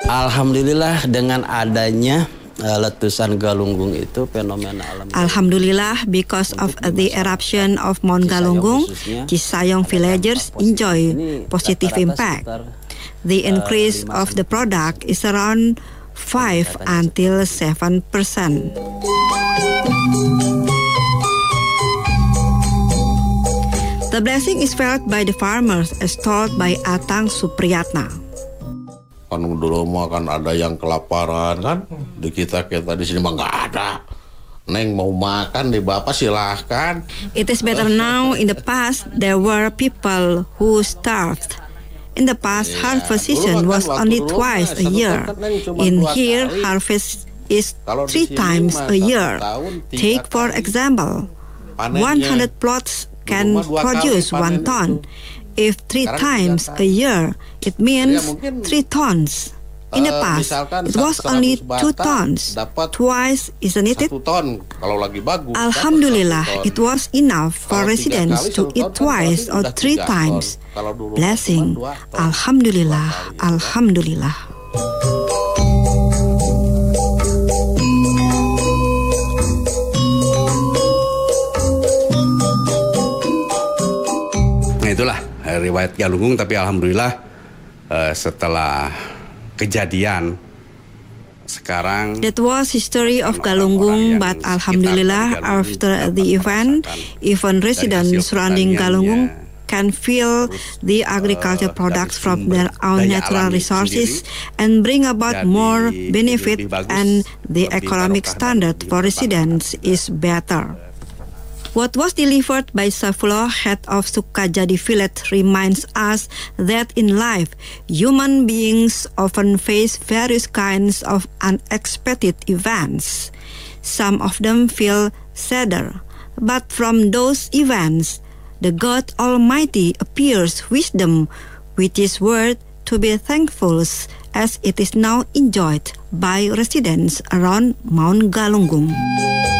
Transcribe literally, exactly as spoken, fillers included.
Alhamdulillah dengan adanya uh, letusan Galunggung itu fenomena alam. Alhamdulillah, because of the eruption of Mount Galunggung, Cisayong villagers enjoy positive impact. The increase of the product is around five until seven percent. The blessing is felt by the farmers as told by Atang Supriyatna. Kan dulu mah kan ada yang kelaparan kan, di kita kita di sini mah nggak ada. Neng mau makan di bapak silahkan. It is better now. In the past there were people who starved. In the past yeah. harvest season was only twice a year. In here harvest is three times a year. Take for example, one hundred plots can produce one ton. If three times a year, it means three tons. In the past, it was only two tons. Twice, isn't it? Alhamdulillah, it was enough for residents to eat twice or three times. Blessing. Alhamdulillah, Alhamdulillah. Itulah riwayat Galunggung, tapi alhamdulillah uh, setelah kejadian sekarang. That was history of Galunggung, but alhamdulillah after the event, even residents surrounding Galunggung can feel the agriculture products from their own natural resources and bring about more benefit, and the economic standard for residents is better. What was delivered by Saifullah, head of Sukajadi village, reminds us that in life, human beings often face various kinds of unexpected events. Some of them feel sadder, but from those events, the God Almighty appears wisdom, which is worth to be thankful, as it is now enjoyed by residents around Mount Galunggung.